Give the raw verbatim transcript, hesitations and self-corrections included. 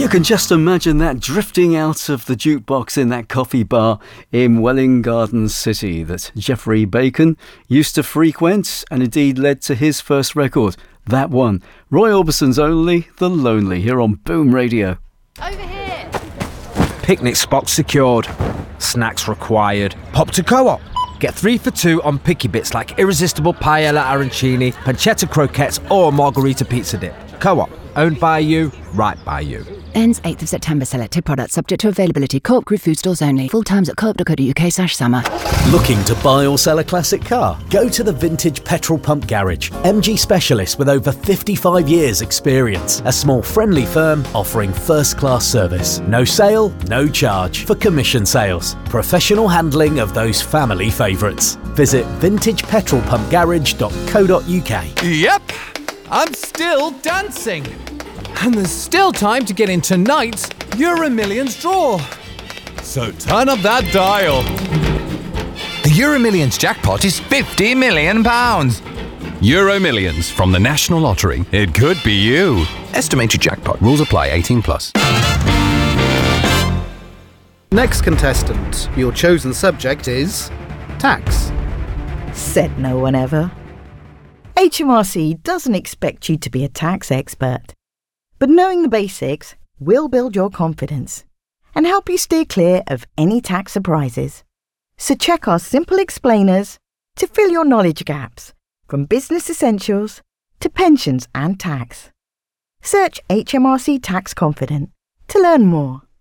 You can just imagine that drifting out of the jukebox in that coffee bar in Welwyn Garden City that Geoffrey Bacon used to frequent and indeed led to his first record, that one. Roy Orbison's Only the Lonely, here on Boom Radio. Over here! Picnic spot secured. Snacks required. Pop to Co-op. Get three for two on picky bits like irresistible paella arancini, pancetta croquettes or margarita pizza dip. Co-op. Owned by you, right by you. Ends eighth of September. Selected products subject to availability. Co-op Group food stores only. Full times at co-op dot co dot uk slash summer. Looking to buy or sell a classic car? Go to the Vintage Petrol Pump Garage. M G specialists with over fifty-five years experience. A small friendly firm offering first-class service. No sale, no charge for commission sales. Professional handling of those family favourites. Visit vintage petrol pump garage dot co dot uk. Yep, I'm still dancing. And there's still time to get in tonight's Euro Millions draw. So turn up that dial. The Euro Millions jackpot is fifty million pounds. Euro Millions from the National Lottery. It could be you. Estimated jackpot. Rules apply. eighteen plus. Next contestant, your chosen subject is tax. Said no one ever. H M R C doesn't expect you to be a tax expert, but knowing the basics will build your confidence and help you steer clear of any tax surprises. So check our simple explainers to fill your knowledge gaps, from business essentials to pensions and tax. Search H M R C Tax Confident to learn more.